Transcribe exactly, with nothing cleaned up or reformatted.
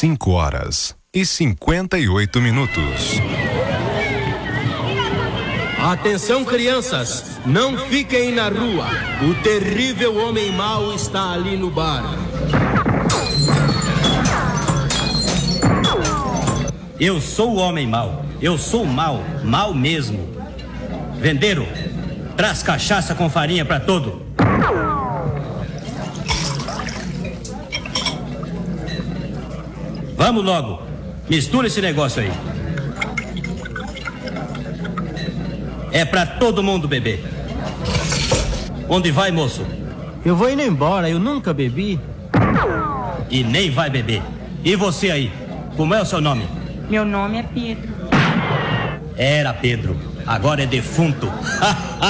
cinco horas e cinquenta e oito minutos. Atenção, crianças, não fiquem na rua. O terrível homem mau está ali no bar. Eu sou o homem mau. Eu sou mau, mau mesmo. Vendeiro, traz cachaça com farinha pra todo. Vamos logo, mistura esse negócio aí. É pra todo mundo beber. Onde vai, moço? Eu vou indo embora, eu nunca bebi. E nem vai beber. E você aí, como é o seu nome? Meu nome é Pedro. Era Pedro, agora é defunto.